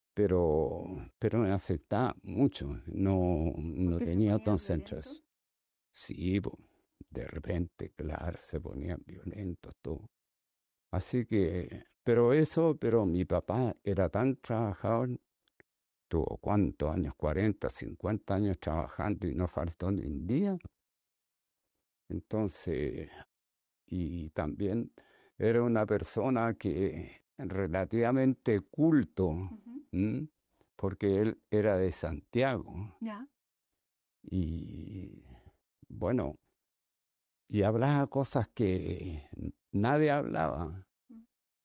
pero me afectaba mucho, ¿Por no qué se tenía ponía violento? concentración. Sí, po, de repente, claro, se ponían violentos, todo. Así que, pero mi papá era tan trabajador, tuvo cuántos años, 40, 50 años trabajando y no faltó ni un día. Entonces, y también era una persona que relativamente culto, Ujú. ¿m? Porque él era de Santiago Ya. y bueno, y hablaba cosas que nadie hablaba. Mm.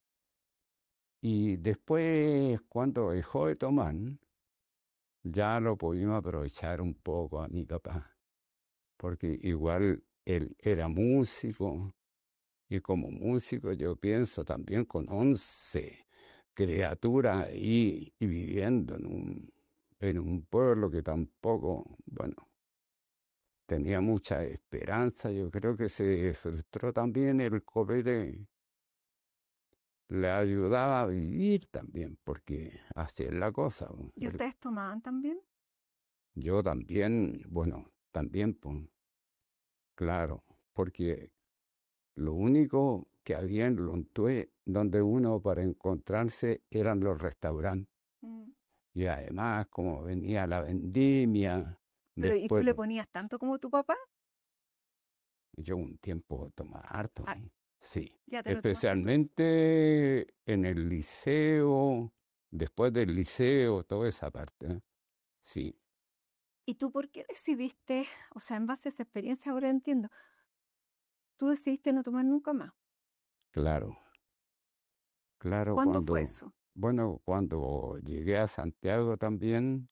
Y después, cuando dejó de tomar, ya lo pudimos aprovechar un poco a mi papá, porque igual él era músico. Y como músico yo pienso también con 11 criaturas ahí y viviendo en un pueblo que tampoco, bueno, tenía mucha esperanza. Yo creo que se frustró también el copete, le ayudaba a vivir también, porque así es la cosa, po. ¿Y ustedes tomaban también? Yo también, bueno, también, pues, claro, porque lo único que había en Lontué donde uno para encontrarse eran los restaurantes. Mm. Y además, como venía la vendimia, Pero ¿y tú después le ponías tanto como tu papá? yo un tiempo tomaba harto, Ah, sí, ya te lo tomaste todo. especialmente en el liceo, después del liceo, toda esa parte, ¿eh? Sí, ¿Y tú por qué decidiste, o sea, en base a esa experiencia ahora entiendo, tú decidiste no tomar nunca más? claro, claro, ¿Cuándo fue eso? bueno, cuando llegué a Santiago también,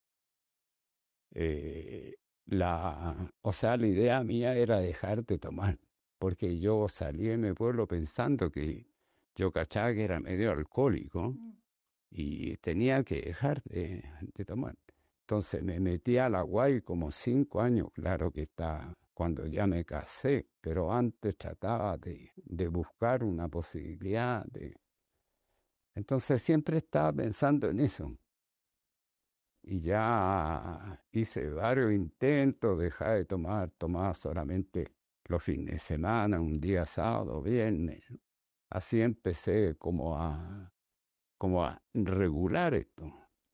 eh, o sea, la idea mía era dejar de tomar, porque yo salí de mi pueblo pensando que yo cachaba que era medio alcohólico Mm. y tenía que dejar de tomar. Entonces me metí a la Guay como 5 años, claro que está cuando ya me casé, pero antes trataba de buscar una posibilidad de... Entonces siempre estaba pensando en eso. Y ya hice varios intentos, dejar de tomar, tomaba solamente los fines de semana, un día sábado, viernes. Así empecé como a regular esto.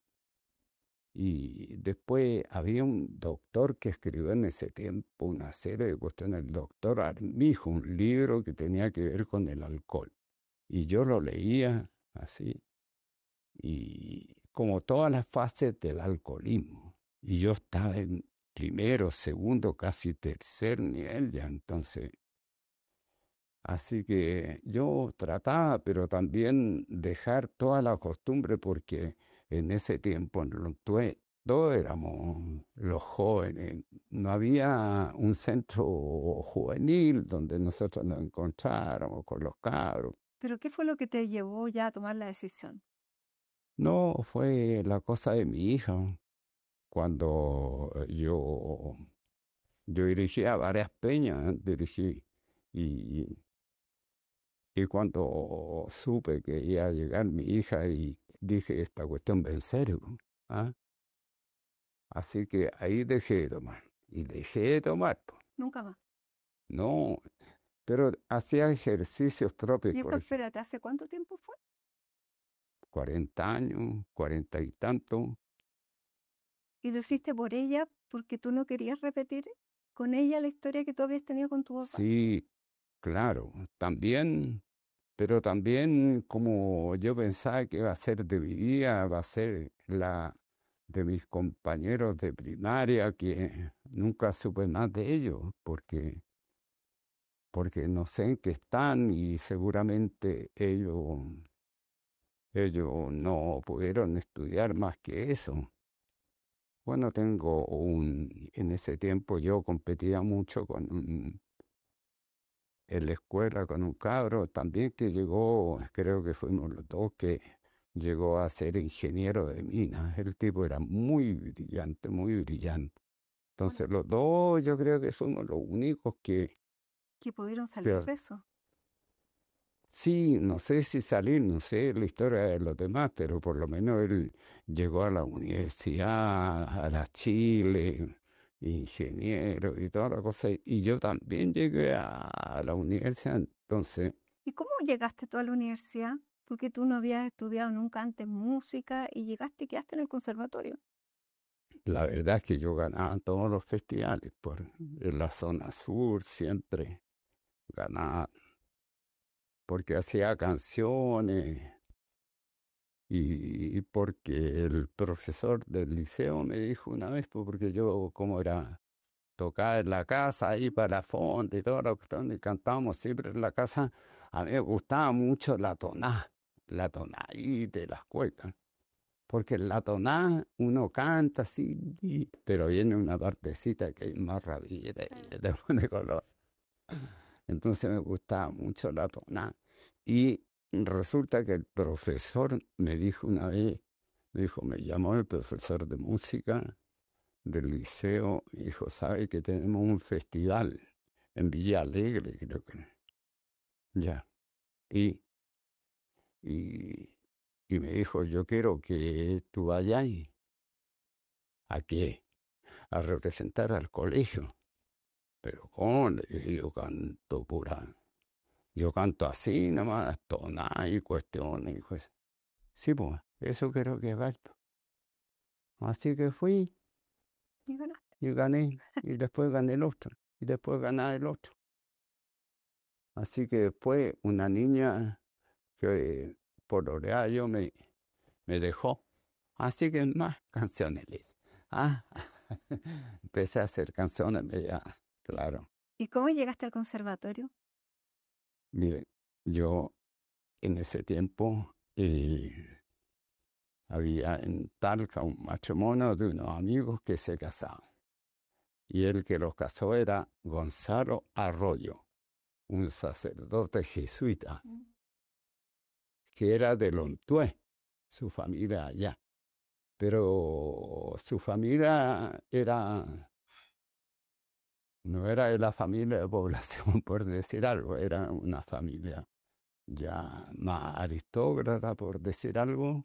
Y después había un doctor que escribió en ese tiempo una serie de cuestiones, el doctor Armijo, un libro que tenía que ver con el alcohol. Y yo lo leía así, y como todas las fases del alcoholismo. Y yo estaba en primero, segundo, casi tercer nivel ya, entonces. Así que yo trataba, pero también dejar toda la costumbre, porque en ese tiempo en Lontué todos éramos los jóvenes. No había un centro juvenil donde nosotros nos encontráramos con los cabros. ¿Pero qué fue lo que te llevó ya a tomar la decisión? No, fue la cosa de mi hija. Cuando yo dirigía varias peñas, dirigí, y, y cuando supe que iba a llegar mi hija y dije, esta cuestión va en serio, ¿ah? Así que ahí dejé de tomar, y dejé de tomar, po. Nunca más. No, pero hacía ejercicios propios, Y esto, por ejemplo, espérate, ¿hace cuánto tiempo fue? 40 años, 40 y tanto. Y lo hiciste por ella porque tú no querías repetir con ella la historia que tú habías tenido con tu papá. Sí, claro, también, pero también como yo pensaba que iba a ser de mi vida, va a ser la de mis compañeros de primaria, que nunca supe más de ellos, porque no sé en qué están y seguramente ellos no pudieron estudiar más que eso. Bueno, en ese tiempo yo competía mucho en la escuela con un cabro también que llegó, creo que fuimos los dos, que llegó a ser ingeniero de minas. El tipo era muy brillante, muy brillante. Bueno, Entonces los dos yo creo que fuimos los únicos que pudieron salir que de eso. Sí, no sé si salir, no sé la historia de los demás, pero por lo menos él llegó a la universidad, a la Chile, ingeniero y toda la cosa. Y yo también llegué a la universidad, entonces ¿Y cómo llegaste tú a la universidad? Porque tú no habías estudiado nunca antes música y llegaste y quedaste en el conservatorio. la verdad es que yo ganaba todos los festivales por en la zona sur, siempre ganaba, porque hacía canciones y porque el profesor del liceo me dijo una vez, pues, porque yo como era tocar en la casa ahí para fondo y toda la cuestión, y cantábamos siempre en la casa, a mí me gustaba mucho la tonadita de las cuecas. Porque en la tonada uno canta así, pero viene una partecita que es más rabita y le pone color. Entonces me gustaba mucho la tonada. Y resulta que el profesor me dijo una vez, me llamó el profesor de música del liceo y dijo, ¿sabe que tenemos un festival en Villa Alegre? Creo que ya. Y, y, y me dijo, yo quiero que tú vayas ahí. ¿A qué? A representar al colegio. Pero ¿cómo? Le dije, yo canto pura. Yo canto así nomás, tonadas y cuestiones. Y cosas. Sí, pues, eso quiero que vaya. Así que fui Y ganaste. y gané. Y después gané el otro. Y después gané el otro. Así que después una niña que por yo me dejó. Así que más canciones le hice. Ah, empecé a hacer canciones, ya, claro. ¿Y cómo llegaste al conservatorio? Mire, yo en ese tiempo había en Talca un matrimonio de unos amigos que se casaban. Y el que los casó era Gonzalo Arroyo, un sacerdote jesuita, Mm. que era de Lontué, su familia allá. Pero su familia no era de la familia de población, por decir algo, era una familia ya más aristócrata, por decir algo.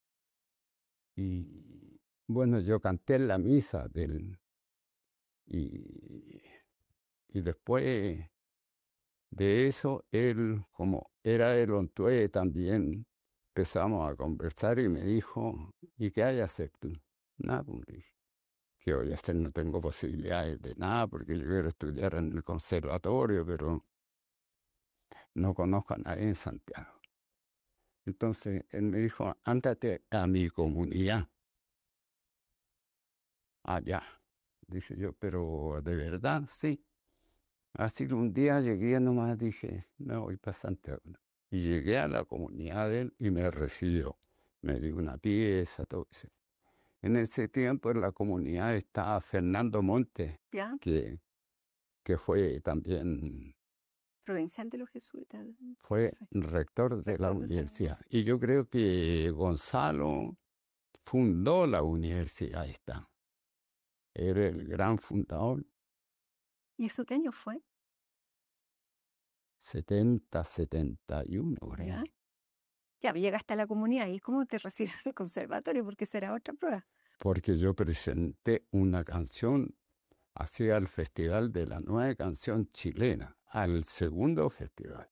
Y bueno, yo canté en la misa y, y después de eso, él, como era el Ontué también, empezamos a conversar y me dijo, ¿y qué hay a hacer tú? Nada, pues, le dije, ¿qué voy a hacer? No tengo posibilidades de nada porque yo quiero estudiar en el conservatorio, pero no conozco a nadie en Santiago. Entonces él me dijo, ándate a mi comunidad allá. Dije yo, pero de verdad, sí. Así que un día llegué nomás, dije, me voy para Santiago. Y llegué a la comunidad de él y me recibió. Me dio una pieza, todo eso. En ese tiempo en la comunidad estaba Fernando Montes, ¿Ya? que, que fue también, Provincial de los jesuitas. fue Sí, rector de la rector de esa universidad. universidad. Y yo creo que Gonzalo fundó la universidad esta. Era el gran fundador, ¿Y eso qué año fue? 70, 71, por ¿Ya? ahí. Ya, pues llegaste a la comunidad y ¿cómo te recibieron en el conservatorio? Porque será otra prueba. Porque yo presenté una canción hacia el Festival de la Nueva Canción Chilena, al segundo festival,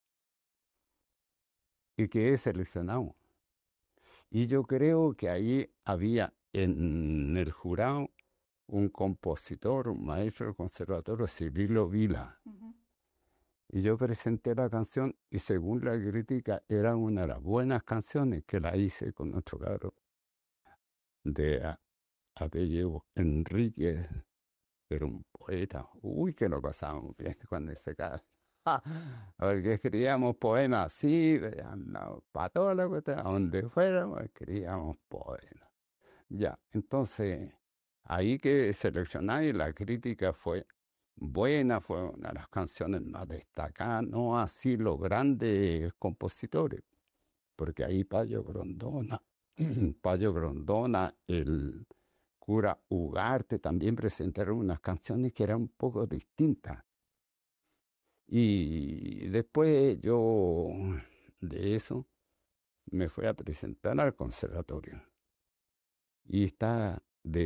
y quedé seleccionado. Y yo creo que ahí había en el jurado un compositor, un maestro del conservatorio, Cirilo Vila. Ujú. Y yo presenté la canción y según la crítica era una de las buenas canciones que la hice con nuestro cabro de apellido Enrique. Era un poeta. Uy, que lo pasábamos bien cuando se cae. Porque escribíamos poemas así, para toda la cuestión, a donde fuéramos, escribíamos poemas. Ya, entonces, ahí que seleccioné y la crítica fue buena, fue una de las canciones más destacadas, no así los grandes compositores, porque ahí Payo Grondona, Payo Grondona, el cura Ugarte también presentaron unas canciones que eran un poco distintas. Y después yo de eso, me fui a presentar al conservatorio. Y está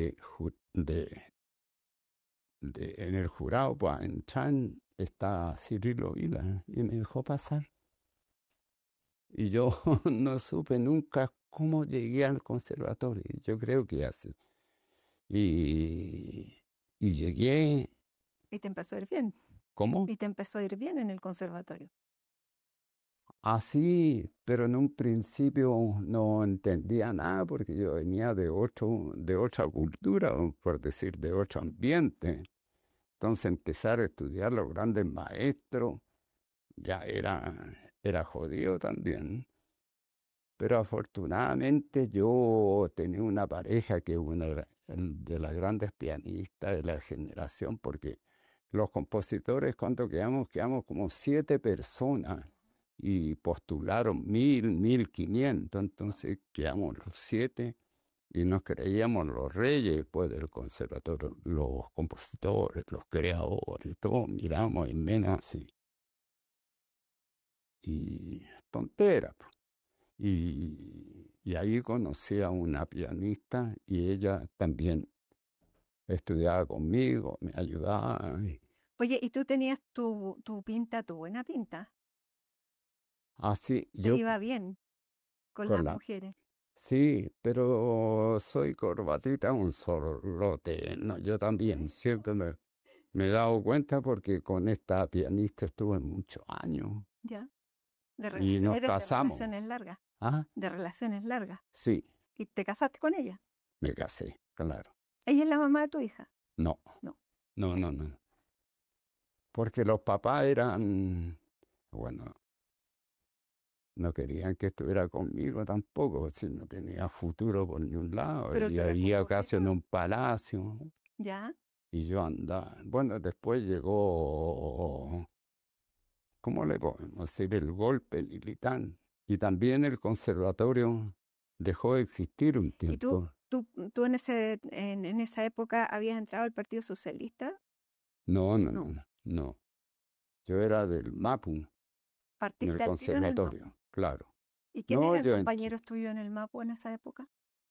en el jurado, pues, en Chan, está Cirilo Vila, y me dejó pasar. Y yo no supe nunca cómo llegué al conservatorio. Yo creo que así. Y, y llegué, Y te empezó a ir bien. ¿cómo? Y te empezó a ir bien en el conservatorio. Así, pero en un principio no entendía nada porque yo venía de otra cultura, o por decir, de otro ambiente. Entonces empezar a estudiar los grandes maestros ya era jodido también. Pero afortunadamente yo tenía una pareja que es de las grandes pianistas de la generación, porque los compositores cuando quedamos como 7 personas y postularon 1.500, entonces quedamos los 7 y nos creíamos los reyes pues, del conservatorio, los compositores, los creadores, todos miramos en menos así. Y tontera, pues. Y ahí conocí a una pianista y ella también estudiaba conmigo, me ayudaba. Oye, ¿y tú tenías tu pinta, tu buena pinta? Así, ¿Te yo iba bien con con las la... mujeres? Sí, pero soy corbatita un solote. No, yo también, siempre me he dado cuenta porque con esta pianista estuve muchos años ¿Ya? y nos Eres de casamos. relaciones largas, Ah, de relaciones largas. sí, ¿Y te casaste con ella? me casé, claro. ¿Ella es la mamá de tu hija? No, No. no, no, no. Porque los papás eran, bueno, no querían que estuviera conmigo tampoco, si no tenía futuro por ningún lado. Pero Y tú eras había casi en compositor. un palacio ¿Ya? y yo andaba. Bueno, después llegó, ¿cómo le podemos decir? El golpe militar. Y también el conservatorio dejó de existir un ¿Y tú, tiempo. tú, tú en esa época habías entrado al Partido Socialista? No, no, No. no, no. Yo era del MAPU, en el ¿Partiste al tiro en el conservatorio, MAPU? claro. ¿Y quiénes No, eran compañeros tuyos en el MAPU en esa época?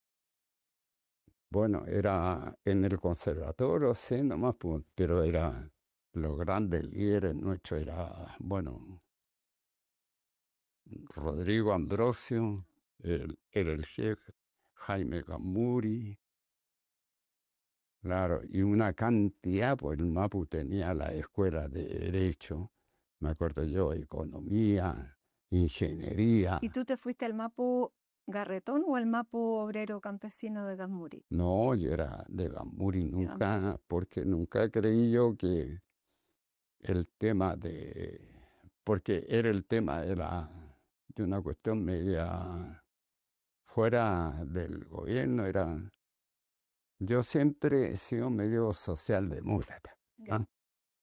bueno, era en el conservatorio, sí, nomás, pues, pero era los grandes líderes nuestros, era, bueno, Rodrigo Ambrosio, era el chef Jaime Gamuri, claro, y una cantidad, pues el MAPU tenía la escuela de Derecho, me acuerdo yo, Economía, Ingeniería. ¿Y tú te fuiste al MAPU Garretón o al MAPU Obrero Campesino de Gamuri? No, yo era de Gamuri De Gamuri. nunca, porque nunca creí yo que el tema porque era el tema de una cuestión media fuera del gobierno, yo siempre he sido medio socialdemócrata, Ya. ¿ah?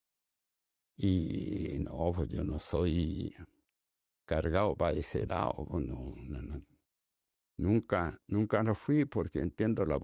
Y no, pues yo no soy cargado para ese lado, pues no, no, no. Nunca lo fui porque entiendo la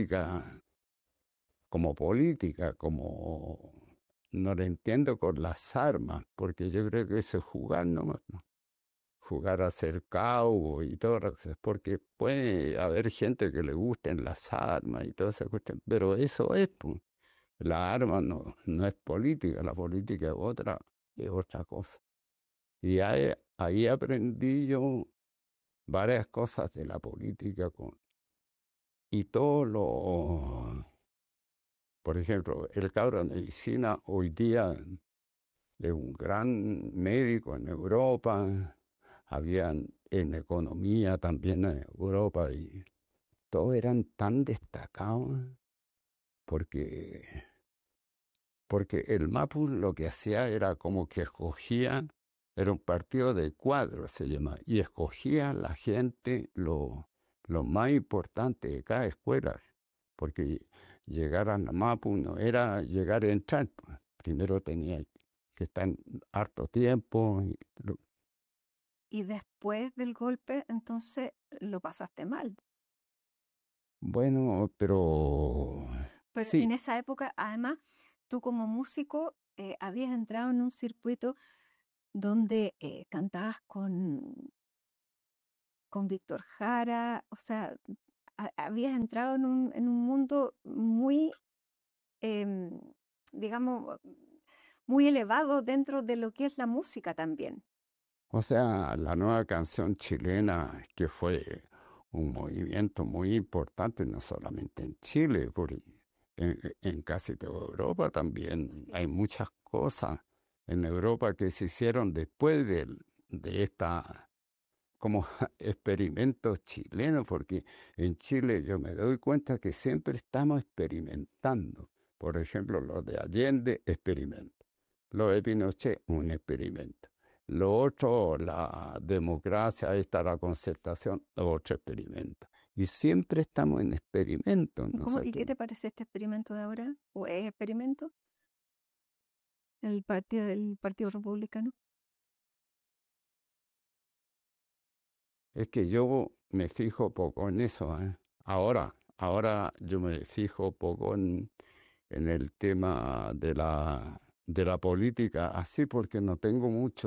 política, como no la entiendo con las armas, porque yo creo que eso es jugar nomás, ¿no? Jugar a ser cowboy y todo, porque puede haber gente que le gusten las armas y toda esa cuestión, pero eso es, pues, la arma no es política, la política es otra cosa. Y ahí aprendí yo varias cosas de la política y todo por ejemplo, el cabro de medicina hoy día es un gran médico en Europa, habían en economía también en Europa y todos eran tan destacados porque, porque el MAPU lo que hacía era como que escogía, era un partido de cuadros se llama, y escogía la gente lo más importante de cada escuela, porque llegar a la MAPU no era llegar a entrar, pues. Primero tenía que estar harto tiempo. Y después del golpe, entonces lo pasaste mal. Bueno, pero Pero en sí, esa época, además, tú como músico habías entrado en un circuito donde cantabas con Víctor Jara, o sea, habías entrado en un mundo muy, em, digamos, muy elevado dentro de lo que es la música también. O sea, la nueva canción chilena, que fue un movimiento muy importante, no solamente en Chile, en casi toda Europa también. Así Hay es. muchas cosas en Europa que se hicieron después de esta, como experimentos chilenos, porque en Chile yo me doy cuenta que siempre estamos experimentando. Por ejemplo, lo de Allende, experimento. Lo de Pinochet, un experimento. Lo otro, la democracia, esta, la concertación, otro experimento. Y siempre estamos en experimentos, no sé Y qué. qué te parece este experimento de ahora? ¿O es experimento? El Partido Republicano. Es que yo me fijo poco en eso, ¿eh? Ahora yo me fijo poco en el tema de la política, así porque no tengo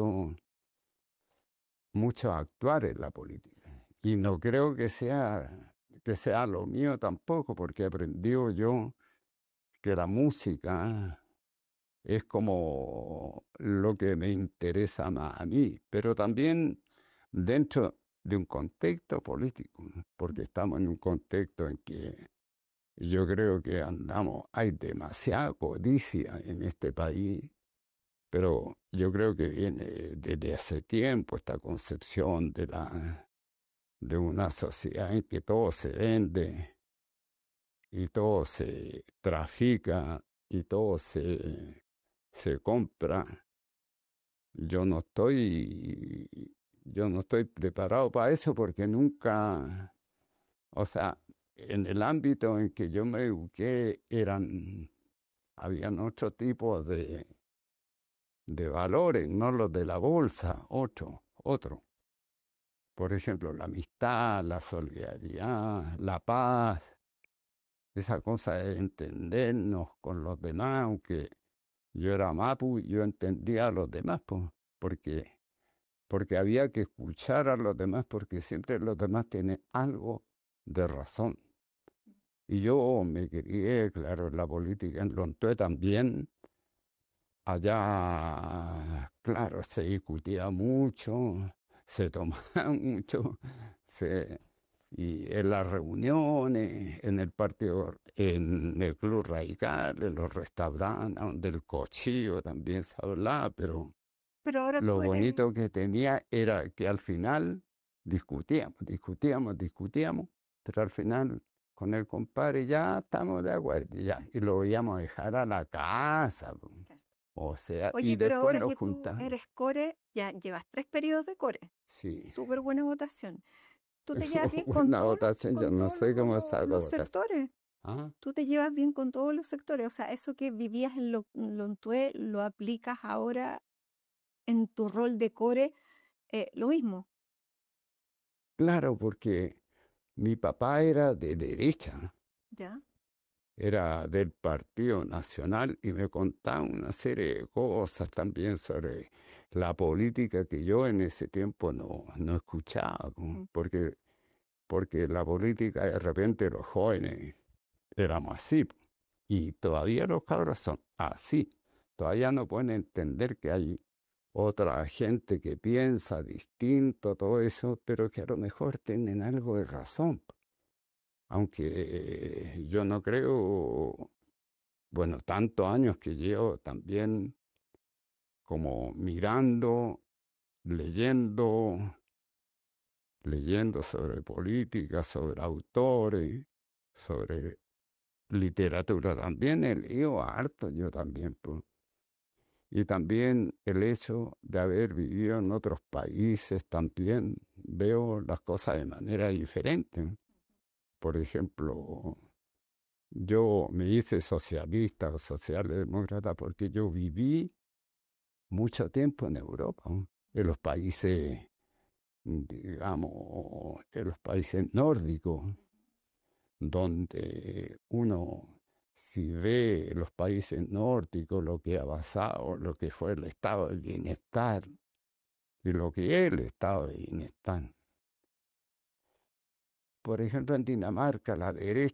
mucho a actuar en la política. Y no creo que sea lo mío tampoco, porque he aprendido yo que la música es como lo que me interesa más a mí, pero también dentro de un contexto político, ¿no? Porque estamos en un contexto en que yo creo que hay demasiada codicia en este país, pero yo creo que viene desde hace tiempo esta concepción de una sociedad en que todo se vende y todo se trafica y todo se compra. Yo no estoy, yo no estoy preparado para eso porque nunca, o sea, en el ámbito en que yo me eduqué habían otro tipo de valores, no los de la bolsa, otro. Por ejemplo, la amistad, la solidaridad, la paz, esa cosa de entendernos con los demás, aunque yo era mapu, yo entendía a los demás, pues, porque, porque había que escuchar a los demás, porque siempre los demás tienen algo de razón. Y yo me crié, claro, en la política, en Lontué también. Allá, claro, se discutía mucho, se tomaba mucho, se, y en las reuniones, en el partido, en el Club Radical, en los restaurantes, del cochillo también se hablaba, pero Pero ahora lo tú eres, bonito que tenía era que al final discutíamos, pero al final con el compadre ya estamos de acuerdo, ya, y lo íbamos a dejar a la casa, po. O sea, y oye, pero después ahora nos que tú juntamos. eres core, ya llevas 3 periodos de core. Sí, Súper buena votación. Tú te llevas bien buena votación, yo con no todos sé cómo saco los votación. sectores. ¿Ah? Tú te llevas bien con todos los sectores. O sea, eso que vivías en Lontué, lo aplicas ahora en tu rol de core, lo mismo. Claro, porque mi papá era de derecha, ¿Ya? era del Partido Nacional y me contaba una serie de cosas también sobre la política que yo en ese tiempo no escuchaba, ¿no? Mm. Porque la política de repente los jóvenes éramos así y todavía los cabros son así. Todavía no pueden entender que hay otra gente que piensa distinto, todo eso, pero que a lo mejor tienen algo de razón. Aunque yo no creo, bueno, tantos años que llevo también como mirando, leyendo, leyendo sobre política, sobre autores, sobre literatura. También he leído harto yo también, pues. Y también el hecho de haber vivido en otros países, también veo las cosas de manera diferente. Por ejemplo, yo me hice socialista o socialdemócrata porque yo viví mucho tiempo en Europa, ¿no? En los países, digamos, en los países nórdicos, donde uno, si ve los países nórdicos, lo que ha pasado, lo que fue el estado de bienestar y lo que es el estado de bienestar, por ejemplo, en Dinamarca, la derecha